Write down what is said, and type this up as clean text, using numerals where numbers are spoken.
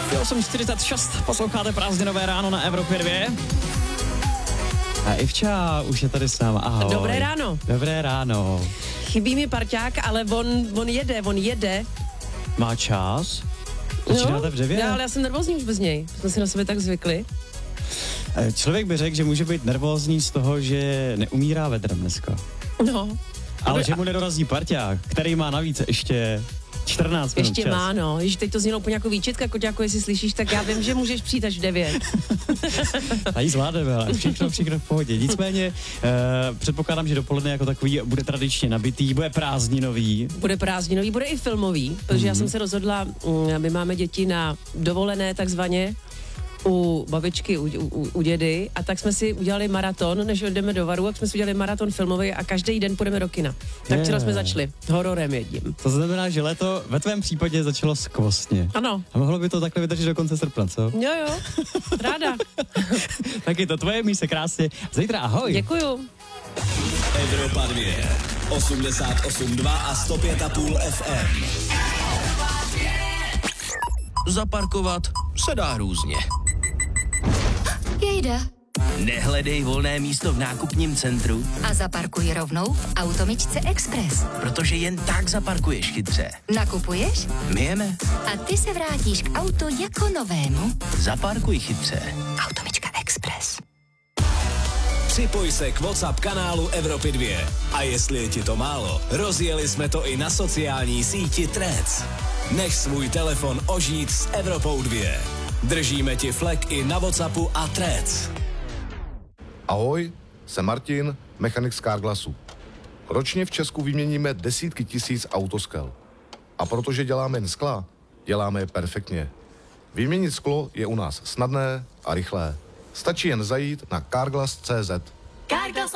Je 8:46, posloucháte Prázdninové ráno na Evropě 2. A Ivča už je tady s náma, ahoj. Dobré ráno. Dobré ráno. Chybí mi parťák, ale on jede. Má čas? Začínáte v 9? No, ale já jsem nervózní už bez něj. Jsme si na sebe tak zvykli. Člověk by řekl, že může být nervózní z toho, že neumírá vedrem dneska. No. Ale že mu nedorazí parťák, který má navíc ještě 14 minut Ještě čas. má, no. Ježiš, teď to znělo úplně jako výčitka, Koťáku, jestli slyšíš, tak já vím, že můžeš přijít až v 9. Tady zvládneme, ale všechno v pohodě. Nicméně předpokládám, že dopoledne jako takový bude tradičně nabitý, bude prázdninový. Bude prázdninový, bude i filmový, protože já jsem se rozhodla, my máme děti na dovolené takzvaně, u babičky, u dědy, a tak jsme si udělali maraton, než jdeme do Varu, tak jsme si udělali maraton filmový a každý den půjdeme do kina. Tak včera jsme začali hororem jedním. To znamená, že léto ve tvém případě začalo skvostně. Ano. A mohlo by to takhle vydržet do konce srpna, co? Jo, ráda. Tak je to tvoje místo, krásně. Zítra ahoj. Děkuju. Evropa 2, 88,2 a 105,5 FM. Zaparkovat se dá různě. Jejda. Nehledej volné místo v nákupním centru, A zaparkuj rovnou v Automičce Express. protože jen tak zaparkuješ chytře. Nakupuješ My jeme. a ty se vrátíš k autu jako novému. Zaparkuj chytře. Automička Express. Připoj se k WhatsApp kanálu Evropy 2. A jestli je ti to málo, rozjeli jsme to i na sociální síti Threads. Nech svůj telefon ožít s Evropou 2. Držíme ti flek i na WhatsAppu a Threads. Ahoj, jsem Martin, mechanik z Carglassu. Ročně v Česku vyměníme desítky tisíc autoskel. A protože děláme jen skla, děláme je perfektně. Vyměnit sklo je u nás snadné a rychlé. Stačí jen zajít na carglass.cz. Carglass